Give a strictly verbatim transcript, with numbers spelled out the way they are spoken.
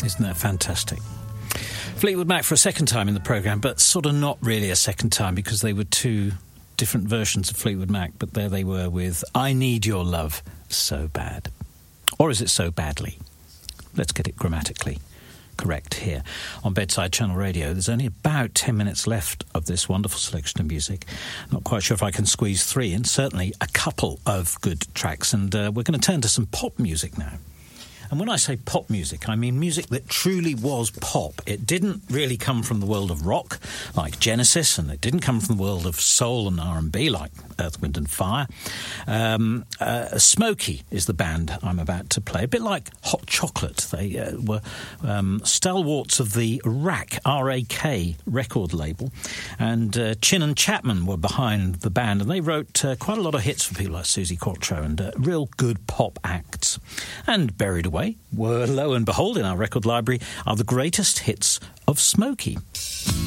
Isn't that fantastic? Fleetwood Mac for a second time in the programme, but sort of not really a second time because they were two different versions of Fleetwood Mac, but there they were with I Need Your Love So Bad. Or is it so badly? Let's get it grammatically correct here on Bedside Channel Radio. There's only about ten minutes left of this wonderful selection of music. Not quite sure if I can squeeze three in, certainly a couple of good tracks, and uh, we're going to turn to some pop music now. And when I say pop music, I mean music that truly was pop. It didn't really come from the world of rock, like Genesis, and it didn't come from the world of soul and R and B, like Earth, Wind and Fire. Um, uh, Smokey is the band I'm about to play, a bit like Hot Chocolate. They uh, were um, stalwarts of the Rack, R A K record label, and uh, Chin and Chapman were behind the band, and they wrote uh, quite a lot of hits for people like Suzi Quatro and uh, real good pop acts. And Buried Away were, lo and behold, in our record library, are the greatest hits of Smokey.